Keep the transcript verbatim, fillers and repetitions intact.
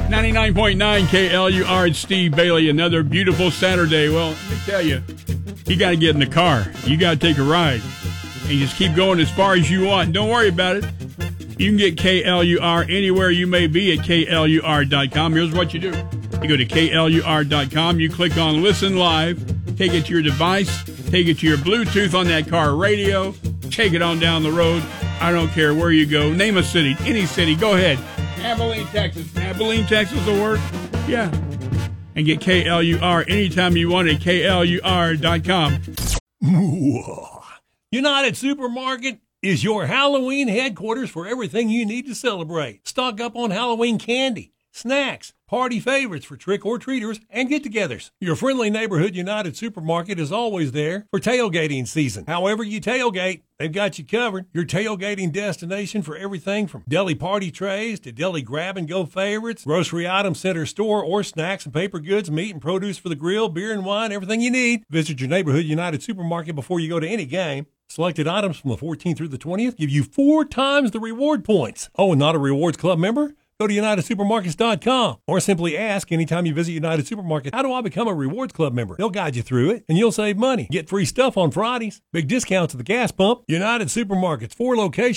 ninety-nine point nine K L U R, it's Steve Bailey. Another beautiful Saturday. Well, let me tell you, you got to get in the car. You got to take a ride. And you just keep going as far as you want. Don't worry about it. You can get K L U R anywhere you may be at K L U R dot com. Here's what you do. You go to K L U R dot com. You click on Listen Live. Take it to your device. Take it to your Bluetooth on that car radio. Take it on down the road. I don't care where you go. Name a city. Any city. Go ahead. Abilene, Texas. Abilene, Texas will work. Yeah. And get K L U R anytime you want at K L U R dot com. United Supermarket is your Halloween headquarters for everything you need to celebrate. Stock up on Halloween candy, snacks, party favorites for trick-or-treaters, and get-togethers. Your friendly neighborhood United Supermarket is always there for tailgating season. However you tailgate, they've got you covered. Your tailgating destination for everything from deli party trays to deli grab-and-go favorites, grocery item center store, or snacks and paper goods, meat and produce for the grill, beer and wine, everything you need. Visit your neighborhood United Supermarket before you go to any game. Selected items from the fourteenth through the twentieth give you four times the reward points. Oh, and not a Rewards Club member? Go to United Supermarkets dot com or simply ask anytime you visit United Supermarket, how do I become a Rewards Club member? They'll guide you through it, and you'll save money. Get free stuff on Fridays, big discounts at the gas pump. United Supermarkets, four locations.